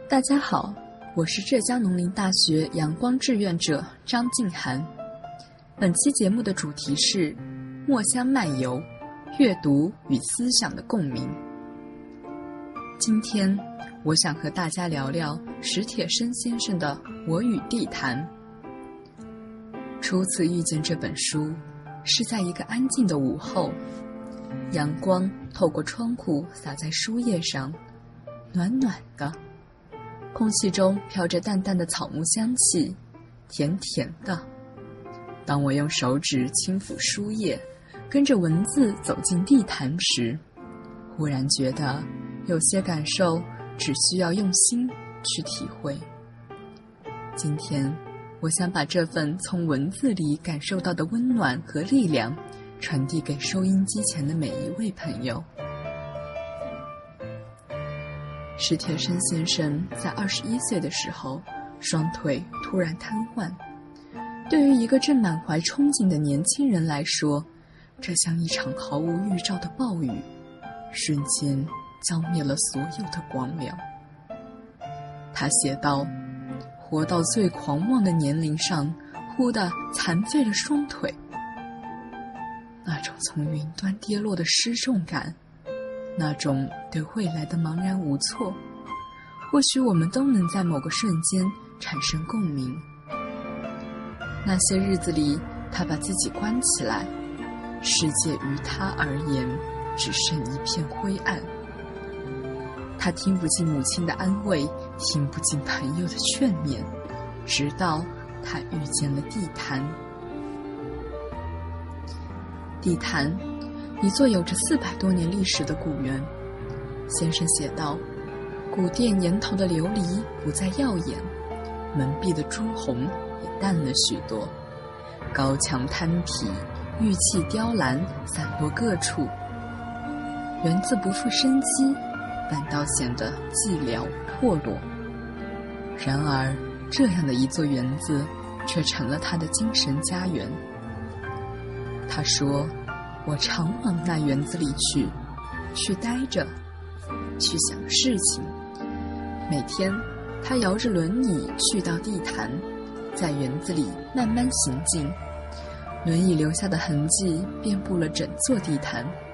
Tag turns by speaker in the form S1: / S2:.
S1: 大家好，我是浙江农林大学阳光志愿者张静涵。本期节目的主题是墨香漫游，阅读与思想的共鸣。今天我想和大家聊聊史铁生先生的《我与地坛》。初次遇见这本书是在一个安静的午后，阳光透过窗户洒在书页上，暖暖的，空气中飘着淡淡的草木香气，甜甜的。当我用手指轻抚书页，跟着文字走进地坛时，忽然觉得有些感受只需要用心去体会。今天我想把这份从文字里感受到的温暖和力量传递给收音机前的每一位朋友。史铁生先生在21岁的时候，双腿突然瘫痪。对于一个正满怀憧憬的年轻人来说，这像一场毫无预兆的暴雨，瞬间浇灭了所有的光亮。他写道，活到最狂妄的年龄上，忽地残废了双腿。那种从云端跌落的失重感，那种对未来的茫然无措，或许我们都能在某个瞬间产生共鸣。那些日子里，他把自己关起来，世界于他而言只剩一片灰暗。他听不进母亲的安慰，听不进朋友的劝勉，直到他遇见了地坛。地坛，一座有着400多年历史的古园。先生写道，古殿檐头的琉璃不再耀眼，门壁的朱红也淡了许多，高墙摊体，玉砌雕栏散落各处，园子不复生机，反倒显得寂寥破落。然而这样的一座园子却成了他的精神家园。他说，我常往那园子里去待着，去想事情。每天他摇着轮椅去到地坛，在园子里慢慢行进，轮椅留下的痕迹遍布了整座地坛。